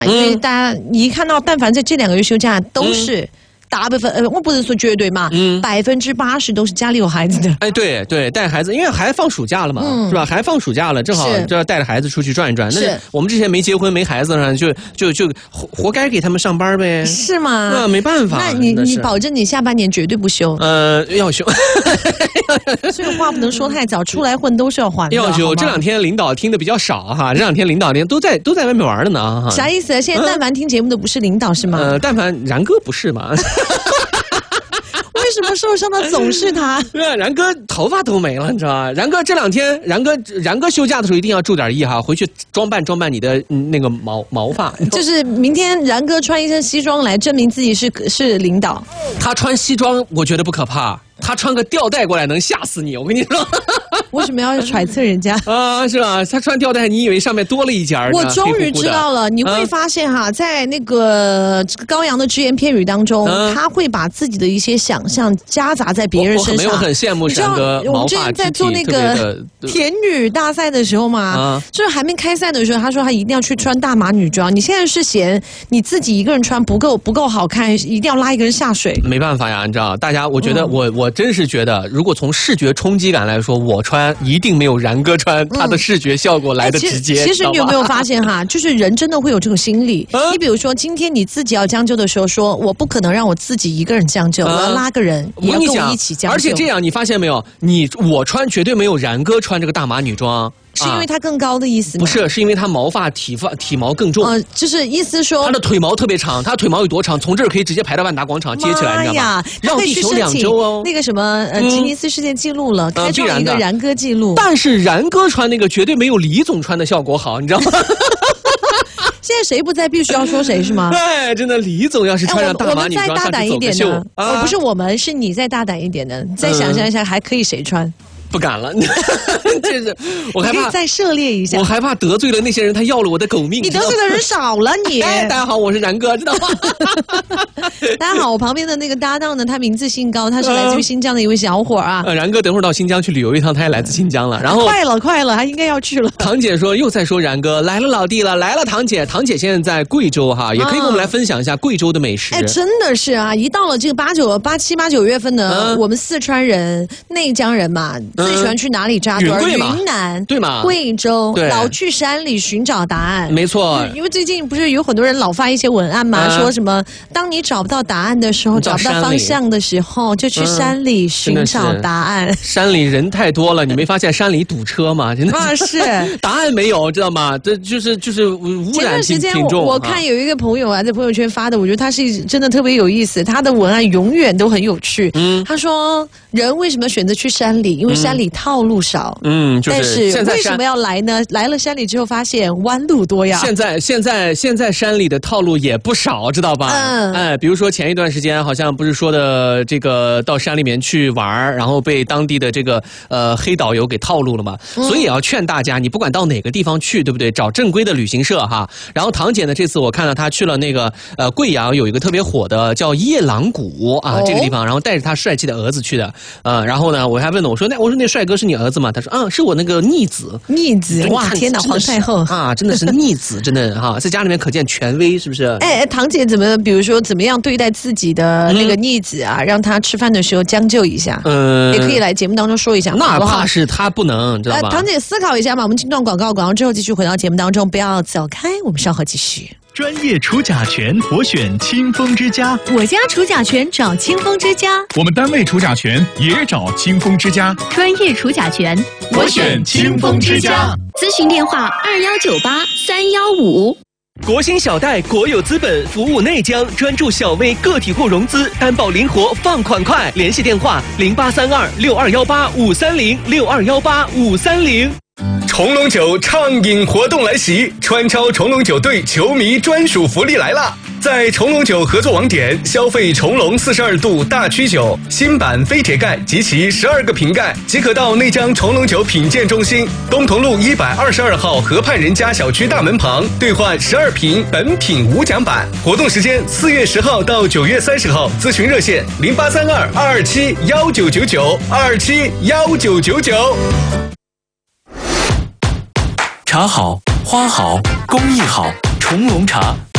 因为大家你一看到，但凡在这2个月休假都是。大部分我不能说绝对嘛，80%都是家里有孩子的。 哎，对对，带孩子，因为孩子放暑假了嘛，是吧？孩子放暑假了，正好就要带着孩子出去转一转。那我们这些没结婚没孩子呢，就活该给他们上班呗。 是吗？ 那没办法。 那你保证你下半年绝对不休？ 要休。 这个话不能说太早，出来混都是要还的。 要休。这2天领导听的比较少哈，这2天领导都在外面玩了呢。 啥意思？现在但凡听节目的不是领导是吗？ 但凡然哥不是嘛。 为什么受伤的总是他？ 对啊，然哥头发都没了，你知道吧？然哥这2天，然哥休假的时候一定要注点意哈，回去装扮你的那个毛发。 就是明天然哥穿一身西装来证明自己是领导。 他穿西装我觉得不可怕，他穿个吊带过来能吓死你，我跟你说。 为什么要揣测人家啊？是吧？他穿吊带，你以为上面多了一截？ 我终于知道了，你会发现哈，在那个高阳的只言片语当中，他会把自己的一些想象夹杂在别人身上。 我没有很羡慕然哥毛发。 我们之前在做那个田女大赛的时候嘛，就是还没开赛的时候，他说他一定要去穿大码女装。你现在是嫌你自己一个人穿不够好看，一定要拉一个人下水？没办法呀，你知道，大家，我觉得我真是觉得，如果从视觉冲击感来说，我穿一定没有然哥穿他的视觉效果来的直接。其实你有没有发现哈，就是人真的会有这个心理。你比如说，今天你自己要将就的时候，说我不可能让我自己一个人将就，我要拉个人也要跟我一起将就。而且这样，你发现没有？我穿绝对没有然哥穿这个大码女装。是因为它更高的意思吗？不是，是因为它毛发体毛更重。就是意思说，它的腿毛特别长，它腿毛有多长？从这儿可以直接排到万达广场接起来，你知道吗？绕地球2周哦。那个什么吉尼斯世界纪录了，开创一个然哥纪录。但是然哥穿那个绝对没有李总穿的效果好，你知道吗？现在谁不在，必须要说谁是吗？对，真的，李总要是穿上大码女装上去走个秀，不是我们，是你再大胆一点的，再想象一下，还可以谁穿？不敢了，这是我害怕。你可以再涉猎一下。我害怕得罪了那些人，他要了我的狗命。你得罪的人少了，你。大家好，我是然哥，知道吗？大家好，我旁边的那个搭档呢，他名字姓高，他是来自于新疆的一位小伙啊。然哥等会儿到新疆去旅游一趟，他也来自新疆了。然后快了，他应该要去了。堂姐说又在说然哥来了，老弟了，来了，堂姐现在在贵州哈，也可以跟我们来分享一下贵州的美食。哎，真的是啊，一到了这个8、9月份呢，我们四川人、内江人嘛。最喜欢去哪里扎堆？云南对吗？贵州，老去山里寻找答案。没错，因为最近不是有很多人老发一些文案嘛，说什么当你找不到答案的时候，找不到方向的时候，就去山里寻找答案。山里人太多了，你没发现山里堵车吗？真的是答案没有，知道吗？这就是污染挺重。前段时间我看有一个朋友啊，在朋友圈发的，我觉得他是真的特别有意思，他的文案永远都很有趣。他说人为什么选择去山里？因为山里套路少，但是为什么要来呢？来了山里之后发现弯路多呀。现在山里的套路也不少，知道吧？比如说前一段时间好像不是说的这个到山里面去玩，然后被当地的这个黑导游给套路了嘛。所以也要劝大家，你不管到哪个地方去，对不对？找正规的旅行社哈。然后堂姐呢，这次我看到她去了那个贵阳有一个特别火的叫夜郎谷啊这个地方，然后带着她帅气的儿子去的。然后呢，我还问了我说那帅哥是你儿子吗？他说是我那个逆子。哇，天哪，皇太后啊，真的是逆子，真的哈，在家里面可见权威，是不是？哎，堂姐比如说怎么样对待自己的那个逆子啊，让他吃饭的时候将就一下，也可以来节目当中说一下，那怕是他不能，知道吧？堂姐思考一下嘛，我们进段广告之后继续回到节目当中，不要走开，我们稍后继续。 专业除甲醛，我选清风之家。 我家除甲醛找清风之家。 我们单位除甲醛也找清风之家。 专业除甲醛， 我选清风之家。 咨询电话2198-315。 国兴小贷国有资本服务内江，专注小微个体户融资，担保灵活，放款快。联系电话0832-6218-530，6218-530。 重龙酒畅饮活动来袭，川超重龙酒队球迷专属福利来了！在重龙酒合作网点消费重龙42度大曲酒新版飞铁盖及其12个瓶盖，即可到内江重龙酒品鉴中心东同路122号河畔人家小区大门旁兑换12瓶本品无奖版。活动时间4月10号到9月30号，咨询热线0832-227-1999，227-1999。 茶好，花好，工艺好，重龙茶。